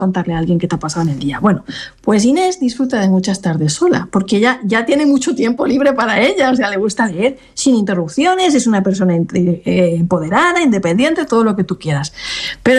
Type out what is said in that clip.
contarle a alguien qué te ha pasado en el día. Bueno, pues Inés disfruta de muchas tardes sola, porque ella ya tiene mucho tiempo libre para ella, o sea, le gusta leer sin interrupciones, es una persona empoderada, independiente, todo lo que tú quieras. Pero